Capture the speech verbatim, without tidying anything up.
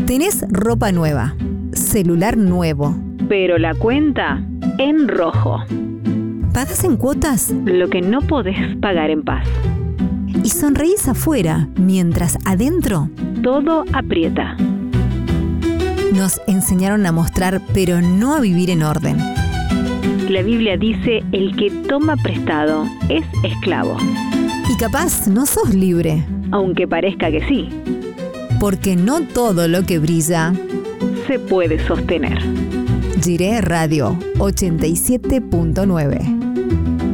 Tenés ropa nueva, celular nuevo, pero la cuenta en rojo. ¿pagás en cuotas? Lo que no podés pagar en paz. Y sonreís afuera, mientras adentro Todo aprieta. nos enseñaron a mostrar, pero no a vivir en orden. La Biblia dice: el que toma prestado es esclavo. Y capaz no sos libre, Aunque parezca que sí, porque no todo lo que brilla. se puede sostener. Jiré Radio ochenta y siete punto nueve.